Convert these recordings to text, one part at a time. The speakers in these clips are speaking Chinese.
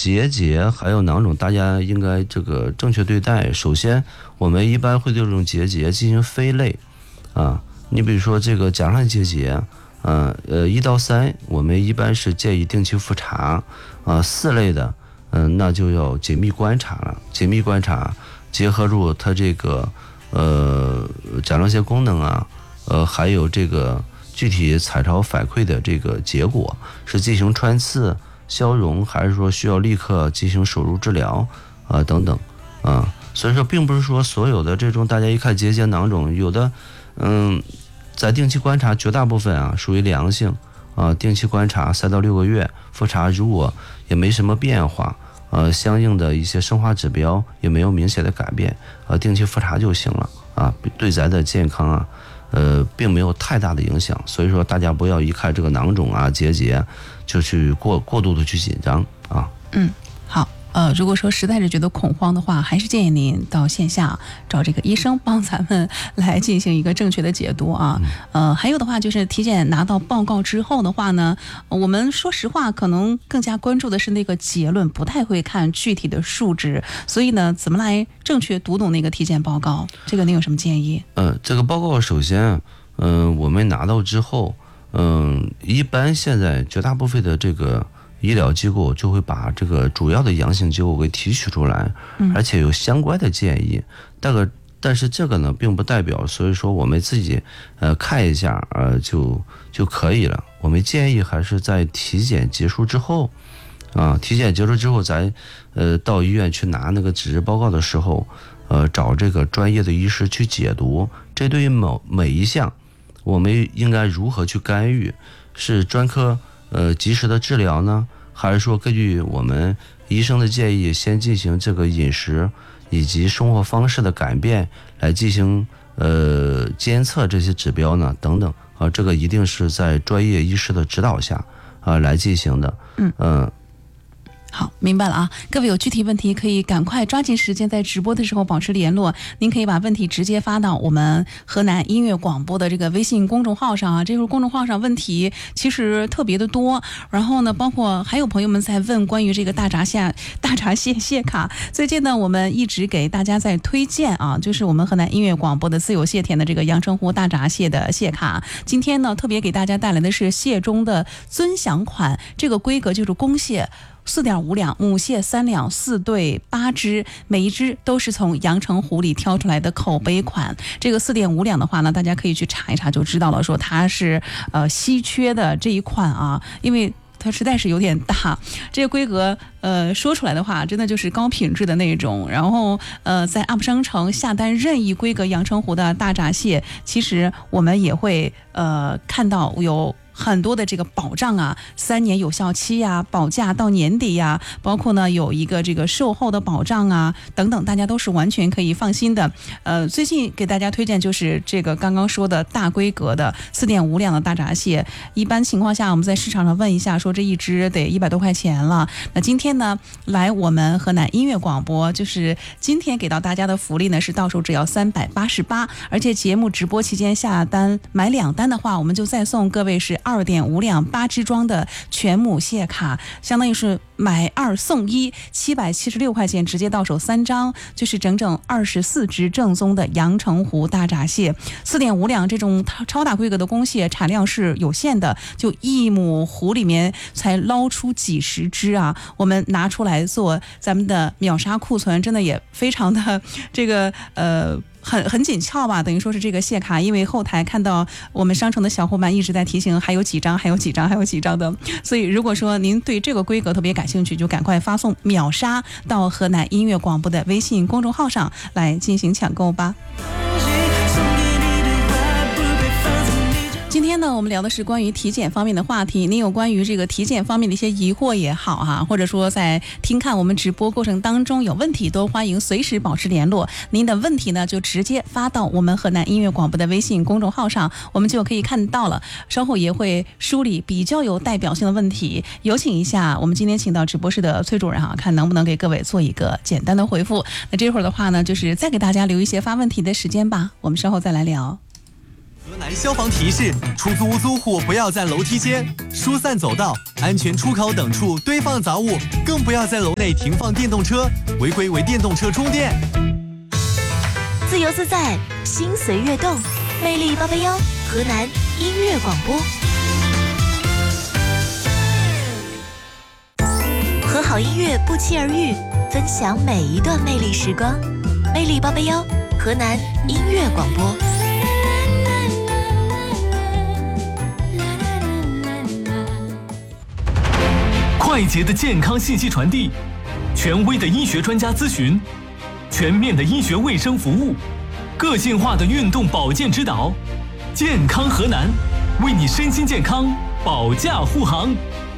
结节还有囊肿，大家应该这个正确对待。首先，我们一般会对这种结节进行分类啊。你比如说这个甲状腺结节，1到3，我们一般是建议定期复查啊。4类的，那就要紧密观察了。紧密观察结合入它这个甲状腺功能啊，还有这个具体彩超反馈的这个结果，是进行穿刺、消融，还是说需要立刻进行手术治疗等等啊。所以说，并不是说所有的这种大家一看结节囊肿，有的在定期观察，绝大部分啊属于良性啊。定期观察3到6个月，复查如果也没什么变化，相应的一些生化指标也没有明显的改变，定期复查就行了啊，对咱的健康啊，并没有太大的影响。所以说，大家不要一看这个囊肿啊、结节，就去过度的去紧张啊。 好。如果说实在是觉得恐慌的话，还是建议您到线下找这个医生帮咱们来进行一个正确的解读啊。还有的话就是体检拿到报告之后的话呢，我们说实话可能更加关注的是那个结论，不太会看具体的数值。所以呢，怎么来正确读懂那个体检报告？这个您有什么建议？ 这个报告首先，我们拿到之后，一般现在绝大部分的这个医疗机构就会把这个主要的阳性结果给提取出来，而且有相关的建议。但是这个呢，并不代表，所以说我们自己看一下就可以了。我们建议还是在体检结束之后体检结束之后，咱到医院去拿那个纸质报告的时候，找这个专业的医师去解读。这对于每一项，我们应该如何去干预？是专科及时的治疗呢，还是说根据我们医生的建议，先进行这个饮食以及生活方式的改变来进行监测这些指标呢？等等这个一定是在专业医师的指导下来进行的。 好，明白了啊！各位有具体问题可以赶快抓紧时间在直播的时候保持联络。您可以把问题直接发到我们河南音乐广播的这个微信公众号上啊。这个公众号上问题其实特别的多，然后呢，包括还有朋友们在问关于这个大闸蟹蟹卡。最近呢，我们一直给大家在推荐啊，就是我们河南音乐广播的自有蟹田的这个阳澄湖大闸蟹的蟹卡。今天呢，特别给大家带来的是蟹中的尊享款，这个规格就是公蟹4.5两，母蟹3两，4对8只，每一只都是从阳澄湖里挑出来的口碑款。这个4.5两的话呢，大家可以去查一查就知道了，说它是稀缺的这一款啊，因为它实在是有点大，这个规格说出来的话真的就是高品质的那种。然后在 UP 商城下单任意规格阳澄湖的大闸蟹，其实我们也会看到有很多的这个保障啊，3年有效期呀，保价到年底呀，包括呢有一个这个售后的保障啊等等，大家都是完全可以放心的。最近给大家推荐就是这个刚刚说的大规格的4.5两的大闸蟹，一般情况下我们在市场上问一下，说这一只得100多块钱了。那今天呢来我们河南音乐广播，就是今天给到大家的福利呢是到手只要388，而且节目直播期间下单买2单的话，我们就再送各位是2.5两8只装的全母蟹卡，相当于是买2送1，776块钱直接到手3张，就是整整24只正宗的阳澄湖大闸蟹。4.5两这种超大规格的公蟹产量是有限的，就1亩湖里面才捞出几十只啊，我们拿出来做咱们的秒杀库存，真的也非常的这个很紧俏吧，等于说是这个蟹卡，因为后台看到我们商城的小伙伴一直在提醒还有几张的，所以如果说您对这个规格特别感兴趣，就赶快发送秒杀到河南音乐广播的微信公众号上来进行抢购吧。今天呢，我们聊的是关于体检方面的话题。您有关于这个体检方面的一些疑惑也好哈，或者说在听看我们直播过程当中有问题，都欢迎随时保持联络。您的问题呢，就直接发到我们河南音乐广播的微信公众号上，我们就可以看到了。稍后也会梳理比较有代表性的问题。有请一下我们今天请到直播室的崔主任哈，看能不能给各位做一个简单的回复。那这会儿的话呢，就是再给大家留一些发问题的时间吧，我们稍后再来聊。 河南消防提示：出租屋租户不要在楼梯间、疏散走道、安全出口等处堆放杂物，更不要在楼内停放电动车，违规为电动车充电。 自由自在，心随悦动，魅力881，河南音乐广播。和好音乐不期而遇，分享每一段魅力时光。魅力881，河南音乐广播。 快捷的健康信息传递，权威的医学专家咨询，全面的医学卫生服务，个性化的运动保健指导，健康河南，为你身心健康保驾护航。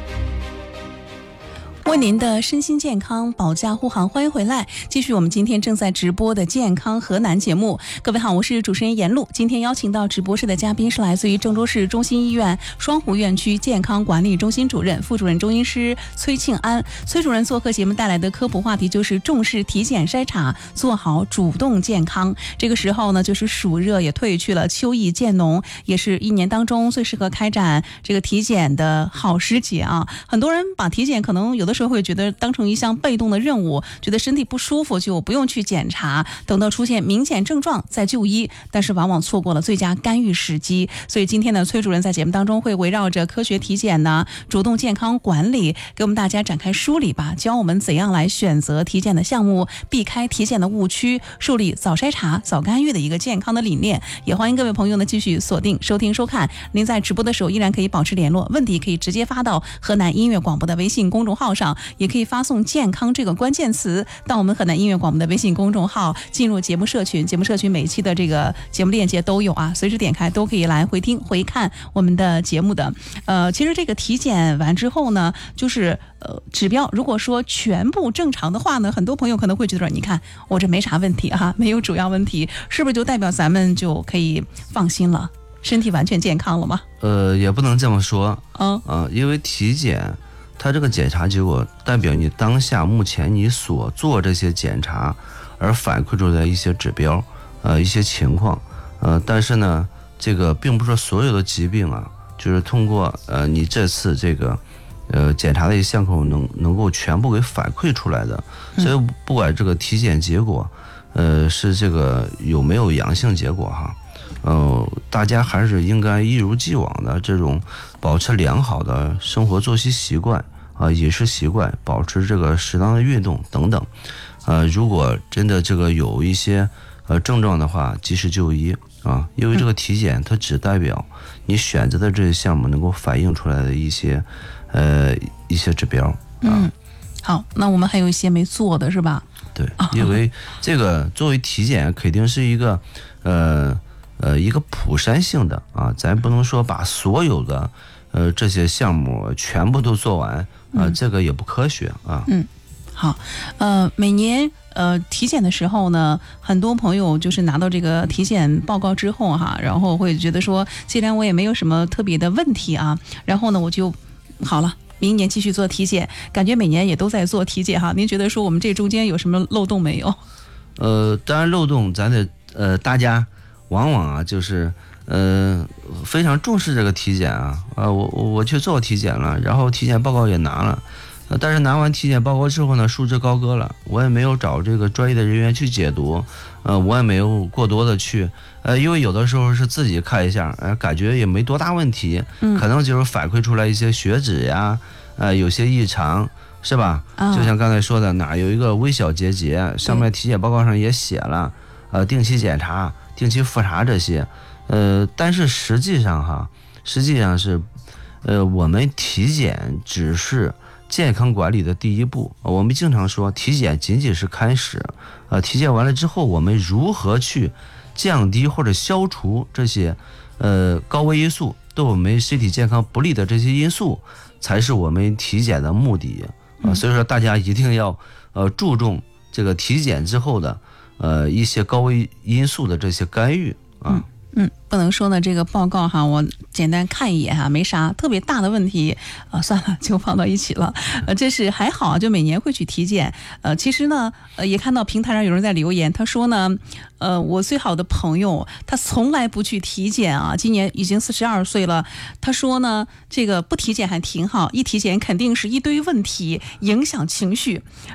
为您的身心健康保驾护航，欢迎回来，继续我们今天正在直播的健康河南节目。各位好，我是主持人严露。今天邀请到直播室的嘉宾是来自于郑州市中心医院双湖院区健康管理中心主任、副主任中医师崔庆安。崔主任做客节目带来的科普话题就是重视体检筛查，做好主动健康。这个时候呢，就是暑热也退去了，秋意渐浓，也是一年当中最适合开展这个体检的好时节啊。很多人把体检可能有的时候会觉得当成一项被动的任务，觉得身体不舒服就不用去检查，等到出现明显症状再就医，但是往往错过了最佳干预时机。所以今天呢，崔主任在节目当中会围绕着科学体检呢、主动健康管理，给我们大家展开梳理吧，教我们怎样来选择体检的项目，避开体检的误区，树立早筛查、早干预的一个健康的理念。也欢迎各位朋友呢继续锁定收听收看。您在直播的时候依然可以保持联络，问题可以直接发到河南音乐广播的微信公众号上，也可以发送健康这个关键词到我们河南音乐广播的微信公众号，进入节目社群。节目社群每一期的这个节目链接都有啊，随时点开都可以来回听回看我们的节目的。其实这个体检完之后呢，就是指标如果说全部正常的话呢，很多朋友可能会觉得，你看我这没啥问题啊，没有主要问题，是不是就代表咱们就可以放心了，身体完全健康了吗？ 也不能这么说，因为体检它这个检查结果代表你当下目前你所做这些检查而反馈出来一些指标，一些情况，但是呢，这个并不是说所有的疾病啊，就是通过你这次这个检查的一些项口能够全部给反馈出来的，所以不管这个体检结果，是这个有没有阳性结果哈。大家还是应该一如既往的这种保持良好的生活作息习惯啊，饮食习惯，保持这个适当的运动等等。如果真的这个有一些症状的话，及时就医啊，因为这个体检它只代表你选择的这些项目能够反映出来的一些指标啊。 好，那我们还有一些没做的是吧？ 对，因为这个作为体检肯定是一个一个普筛性的啊，咱不能说把所有的这些项目全部都做完啊，这个也不科学啊。 好，每年体检的时候呢，很多朋友就是拿到这个体检报告之后哈，然后会觉得说，既然我也没有什么特别的问题啊，然后呢我就好了。明年继续做体检，感觉每年也都在做体检哈。您觉得说我们这中间有什么漏洞没有？ 当然漏洞，咱得大家往往啊就是非常重视这个体检啊我去做体检了，然后体检报告也拿了，但是拿完体检报告之后呢，束之高阁了，我也没有找这个专业的人员去解读，我也没有过多的去因为有的时候是自己看一下，感觉也没多大问题，可能就是反馈出来一些血脂呀，有些异常，是吧？就像刚才说的，哪有一个微小结节，上面体检报告上也写了，定期检查、定期复查这些，但是实际上是，我们体检只是健康管理的第一步。我们经常说，体检仅仅是开始，体检完了之后，我们如何去降低或者消除这些高危因素，对我们身体健康不利的这些因素，才是我们体检的目的所以说大家一定要注重这个体检之后的一些高危因素的这些干预啊。 不能说呢，这个报告哈，我简单看一眼哈，没啥特别大的问题，算了，就放到一起了。这是还好，就每年会去体检。其实呢，也看到平台上有人在留言，他说呢，我最好的朋友他从来不去体检啊，今年已经42岁了。他说呢，这个不体检还挺好，一体检肯定是一堆问题，影响情绪。